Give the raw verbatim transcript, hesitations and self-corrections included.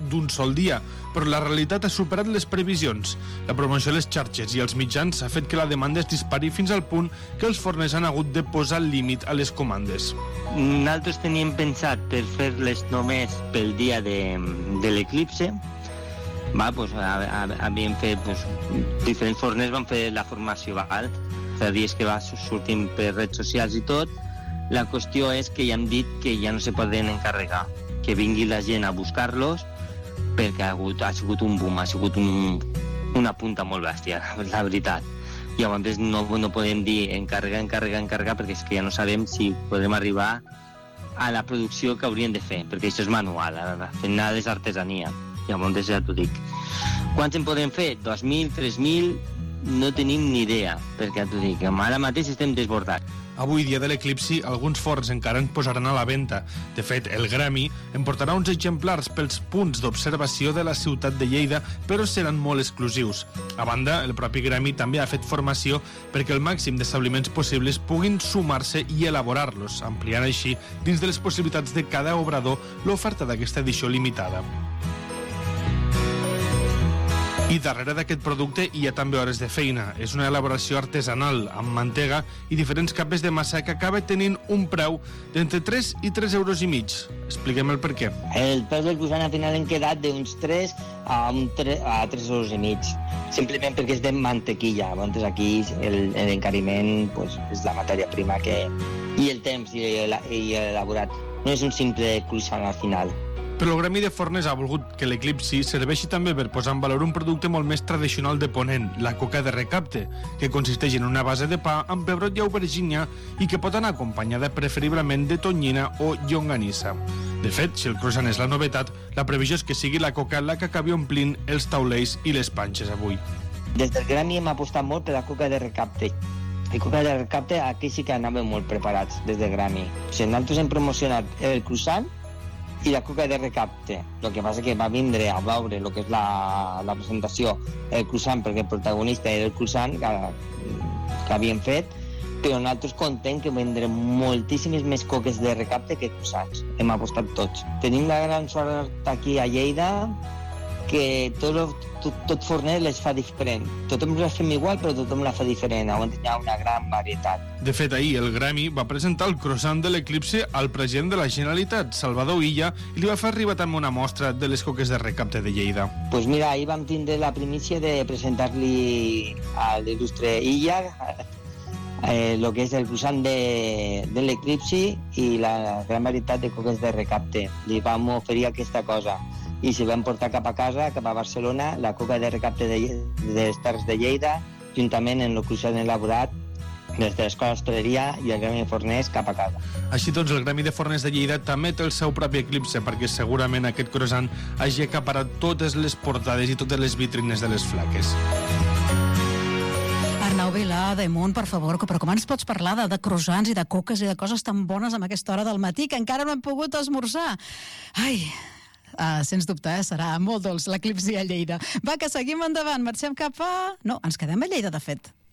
d'un sol dia, però la realitat ha superat les previsions. La promoció a les xarxes i els mitjans ha fet que la demanda es dispari fins al punt que els forners han hagut de posar límit a les comandes. Nosaltres teníem pensat per fer-les només pel dia de, de l'eclipse. Va, pues, havíem fet, pues, diferents forners van fer la formació, val? Fa dies que va sortint per redes socials i tot. La qüestió és que ja hem dit que ja no se poden encarregar, que vingui la gent a buscar-los, perquè ha, hagut, ha sigut un boom, ha sigut un, una punta molt bèstia, la veritat. Llavors no, no podem dir encarregar, encarregar, encarregar, perquè és que ja no sabem si podrem arribar a la producció que hauríem de fer, perquè això és manual, al final és artesania. Llavors ja t'ho dic. Quants en podem fer? dos mil, tres mil, no tenim ni idea, perquè ja t'ho dic, ara mateix estem desbordats. Avui, dia de l'eclipsi, alguns forns encara en posaran a la venda. De fet, el Gremi en portarà uns exemplars pels punts d'observació de la ciutat de Lleida, però seran molt exclusius. A banda, el propi Gremi també ha fet formació perquè el màxim d'establiments possibles puguin sumar-se i elaborar-los, ampliant així, dins de les possibilitats de cada obrador, l'oferta d'aquesta edició limitada. I darrere d'aquest producte hi ha també hores de feina. És una elaboració artesanal, amb mantega i diferents capes de massa que acaba tenint un preu d'entre tres i tres euros i mig. Expliquem el per què. El preu del croissant al final hem quedat d'uns tres a, un tre, a tres euros i mig. Simplement perquè és de mantequilla. Llavors aquí l'encariment pues, és la matèria prima que... i el temps i elaborat. No és un simple croissant al final. Però el Gremi de Forners ha volgut que l'eclipsi serveixi també per posar en valor un producte molt més tradicional de Ponent, la coca de recapte, que consisteix en una base de pa amb pebrot i aubergínia i que pot anar acompanyada preferiblement de tonyina o llonganissa. De fet, si el croissant és la novetat, la previsió és que sigui la coca la que acabi omplint els taulells i les panxes avui. Des del Gremi hem apostat molt per la coca de recapte. I coca de recapte aquí sí que anàvem molt preparats des del Gremi. O sigui, nosaltres hem promocionat el croissant i la coca de recapte. El que passa que va vindre a veure el que és la, la presentació, el croissant, perquè el protagonista era el croissant que, que havíem fet, però nosaltres contem que vendrem moltíssimes més coques de recapte que croissants. Hem apostat tots. Tenim la gran sort aquí a Lleida que tot, tot, tot forner les fa diferent. Tothom les fem igual, però tothom la fa diferent. On hi ha una gran varietat. De fet, ahir el Gremi va presentar el croissant de l'eclipse al president de la Generalitat, Salvador Illa, i li va fer arribar també una mostra de les coques de recapte de Lleida. Doncs pues mira, ahir vam tindre la primícia de presentar-li a l'il·lustre Illa eh, el que és el croissant de, de l'eclipse i la gran varietat de coques de recapte. Li vam oferir aquesta cosa. I si vam portar cap a casa, cap a Barcelona, la coca de recapte de, de les Terres de Lleida, juntament amb el croissant elaborat des de l'Escola d'Hostaleria i el Gremi de Forners cap a casa. Així doncs, el Gremi de Forners de Lleida també té el seu propi eclipse, perquè segurament aquest croissant hagi acaparat totes les portades i totes les vitrines de les flaques. Arnau Vila, Damunt, per favor, però com ens pots parlar de, de croissants i de coques i de coses tan bones a aquesta hora del matí que encara no hem pogut esmorzar? Ai... Uh, sens dubte, eh? Serà molt dolç l'eclipsi a Lleida. Va, que seguim endavant, marxem cap a... No, ens quedem a Lleida, de fet.